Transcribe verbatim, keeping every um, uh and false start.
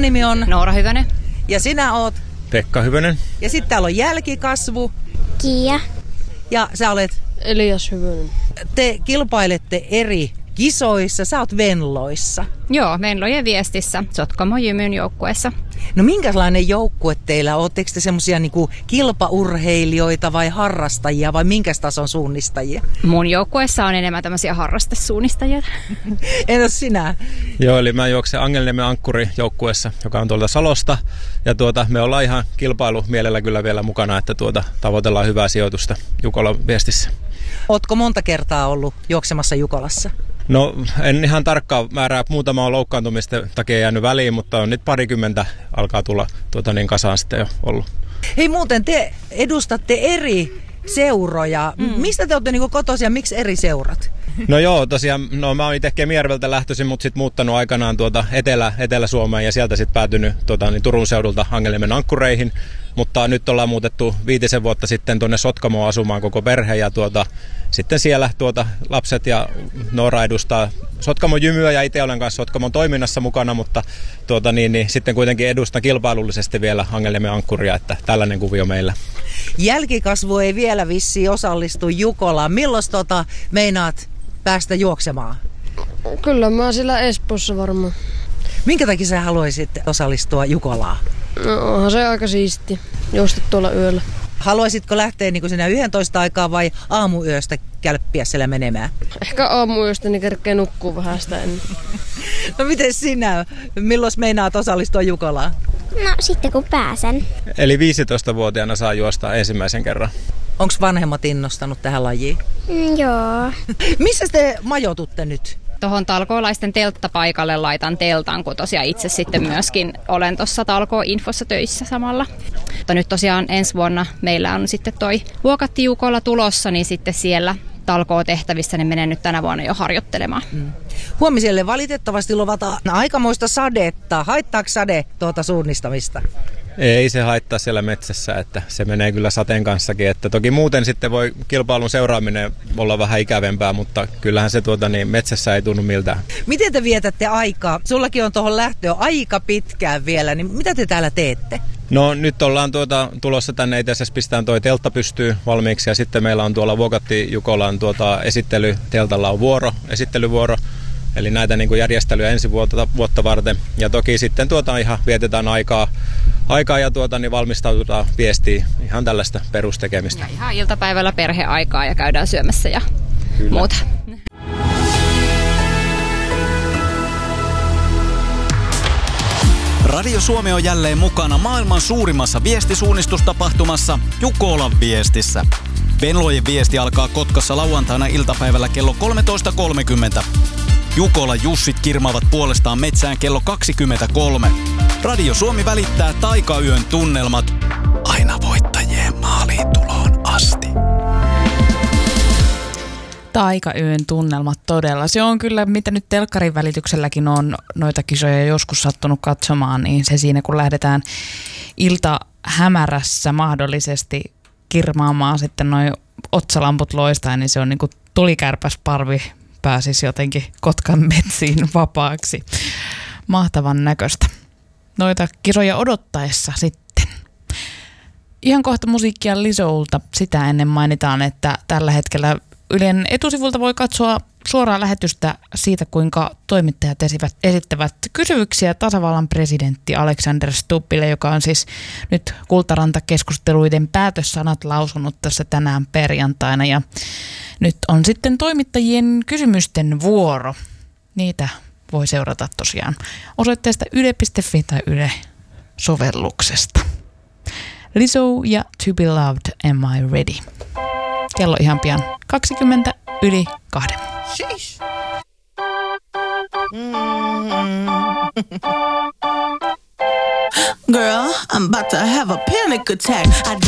nimi on? Noora Hyvönen. Ja sinä oot? Pekka Hyvönen. Ja sitten täällä on jälkikasvu. Kiia. Ja sä olet? Elias Hyvönen. Te kilpailette eri kisoissa, sä oot Venloissa. Joo, Venlojen Viestissä, Sotkamo Jymyn joukkueessa. No minkälainen joukkue teillä? Ootteko te semmosia niinku kilpaurheilijoita vai harrastajia vai minkä tason suunnistajia? Mun joukkueessa on enemmän tämmöisiä harrastesuunnistajia. Entäs sinä? Joo, eli mä juoksen Angelniemen Ankkuri joukkueessa, joka on tuolta Salosta. Ja tuota, me ollaan ihan kilpailumielellä kyllä vielä mukana, että tuota, tavoitellaan hyvää sijoitusta Jukolan Viestissä. Ootko monta kertaa ollut juoksemassa Jukolassa? No en ihan tarkkaan määrää, muutama on loukkaantumisten takia jäänyt väliin, mutta on nyt parikymmentä alkaa tulla tuota, niin kasaan sitten jo ollut. Hei muuten, te edustatte eri seuroja. Mm. Mistä te olette niinku kotoisia, miksi eri seurat? No joo, tosiaan, no mä oon itse Kemijärveltä lähtöisin, mutta sitten muuttanut aikanaan tuota Etelä, Etelä-Suomeen ja sieltä sitten päätynyt tuota, niin Turun seudulta Angelniemen Ankkureihin. Mutta nyt ollaan muutettu viitisen vuotta sitten tuonne Sotkamoon asumaan koko perhe ja tuota, sitten siellä tuota, lapset ja Noora edustaa Sotkamon Jymyä ja itse olen kanssa Sotkamon toiminnassa mukana, mutta tuota, niin, niin, sitten kuitenkin edustan kilpailullisesti vielä Angelniemen Ankkuria, että tällainen kuvio meillä. Jälkikasvu ei vielä vissiin osallistu Jukolaan. Milloin tota meinaat päästä juoksemaan? Kyllä mä oon siellä Espoossa varmaan. Minkä takia sä haluaisit osallistua Jukolaan? No onhan se aika siisti, juosta tuolla yöllä. Haluaisitko lähteä niin kuin sinä yhdentoista aikaa vai aamuyöstä kälppiä siellä menemään? Ehkä aamuyöstä niin kerkee nukkuu vähän sitä ennen. No miten sinä? Milloin meinaat osallistua Jukolaan? No sitten kun pääsen. Eli viisitoistavuotiaana saa juosta ensimmäisen kerran. Onko vanhemmat innostanut tähän lajiin? Mm, joo. Missä te majoitutte nyt? Tuohon talkoolaisten telttapaikalle laitan teltan, kun tosiaan itse sitten myöskin olen tuossa talkoo-infossa töissä samalla. Mutta nyt tosiaan ensi vuonna meillä on sitten toi Vuokatti Jukola tulossa, niin sitten siellä talkoo-tehtävissä niin menen nyt tänä vuonna jo harjoittelemaan. Mm. Huomiselle valitettavasti luvataan aikamoista sadetta. Haittaako sade tuota suunnistamista? Ei se haittaa siellä metsässä, että se menee kyllä sateen kanssakin. Että toki muuten sitten voi kilpailun seuraaminen olla vähän ikävempää, mutta kyllähän se tuota, niin metsässä ei tunnu miltään. Miten te vietätte aikaa? Sullakin on tuohon lähtöön aika pitkään vielä, niin mitä te täällä teette? No nyt ollaan tuota, tulossa tänne, itse asiassa pistetään toi teltta pystyy valmiiksi ja sitten meillä on tuolla Vuokatti Jukolan tuota, esittely, teltalla on vuoro, esittelyvuoro. Eli näitä niin kuin järjestelyjä ensi vuotta, vuotta varten. Ja toki sitten tuota ihan vietetään aikaa, aikaa ja tuota, niin valmistaudutaan viestiin ihan tällaista perustekemistä. Ja ihan iltapäivällä perheaikaa ja käydään syömässä ja Kyllä. muuta. Radio Suomi on jälleen mukana maailman suurimmassa viestisuunnistustapahtumassa Jukolan Viestissä. Venlojen Viesti alkaa Kotkassa lauantaina iltapäivällä kello kolmetoista kolmekymmentä. Jukola Jussit kirmaavat puolestaan metsään kello kaksikymmentäkolme. Radio Suomi välittää taikayön tunnelmat aina voittajien maaliin tuloon asti. Taikayön tunnelmat todella. Se on kyllä, mitä nyt telkkarin välitykselläkin on noita kisoja joskus sattunut katsomaan, niin se siinä kun lähdetään ilta hämärässä mahdollisesti kirmaamaan sitten noi otsalamput loistaa, niin se on niin kuin tulikärpäsparvi pääsisi jotenkin Kotkan metsiin vapaaksi. Mahtavan näköistä. Noita kisoja odottaessa sitten. Ihan kohta musiikkia Lizolta. Sitä ennen mainitaan, että tällä hetkellä Ylen etusivulta voi katsoa suoraa lähetystä siitä, kuinka toimittajat esittävät kysymyksiä tasavallan presidentti Alexander Stubbille, joka on siis nyt Kultaranta-keskusteluiden päätössanat lausunut tässä tänään perjantaina. Ja nyt on sitten toimittajien kysymysten vuoro. Niitä voi seurata tosiaan osoitteesta yle piste fi tai Yle-sovelluksesta. Lizzo ja To Be Loved, Am I Ready? Kello ihan pian kaksikymmentä yli kahden. Sheesh. Girl, I'm about to have a panic attack. I